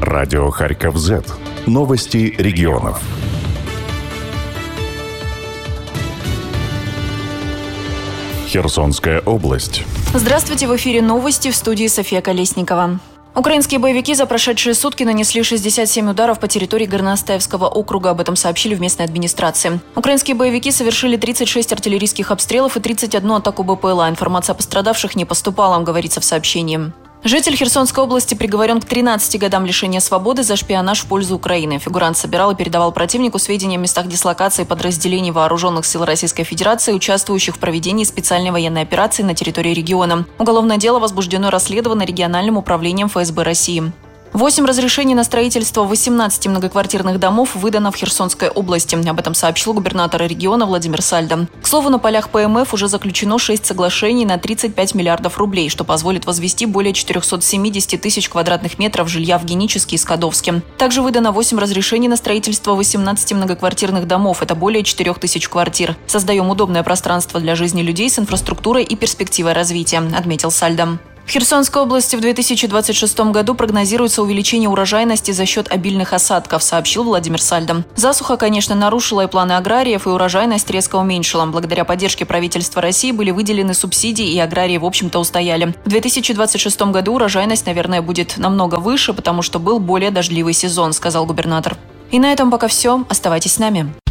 Радио Харьков Z. Новости регионов. Херсонская область. Здравствуйте, в эфире новости, в студии София Колесникова. Украинские боевики за прошедшие сутки нанесли 67 ударов по территории Горностаевского округа. Об этом сообщили в местной администрации. Украинские боевики совершили 36 артиллерийских обстрелов и 31 атаку БПЛА. Информация о пострадавших не поступала, говорится в сообщении. Житель Херсонской области приговорен к 13 годам лишения свободы за шпионаж в пользу Украины. Фигурант собирал и передавал противнику сведения о местах дислокации подразделений вооруженных сил Российской Федерации, участвующих в проведении специальной военной операции на территории региона. Уголовное дело возбуждено и расследовано региональным управлением ФСБ России. 8 разрешений на строительство 18 многоквартирных домов выдано в Херсонской области. Об этом сообщил губернатор региона Владимир Сальдо. К слову, на полях ПМФ уже заключено 6 соглашений на 35 миллиардов рублей, что позволит возвести более 470 тысяч квадратных метров жилья в Геническе и Скадовске. Также выдано 8 разрешений на строительство 18 многоквартирных домов. Это более 4 тысяч квартир. Создаем удобное пространство для жизни людей с инфраструктурой и перспективой развития, отметил Сальдо. В Херсонской области в 2026 году прогнозируется увеличение урожайности за счет обильных осадков, сообщил Владимир Сальдо. Засуха, конечно, нарушила и планы аграриев, и урожайность резко уменьшила. Благодаря поддержке правительства России были выделены субсидии, и аграрии, в общем-то, устояли. В 2026 году урожайность, наверное, будет намного выше, потому что был более дождливый сезон, сказал губернатор. И на этом пока все. Оставайтесь с нами.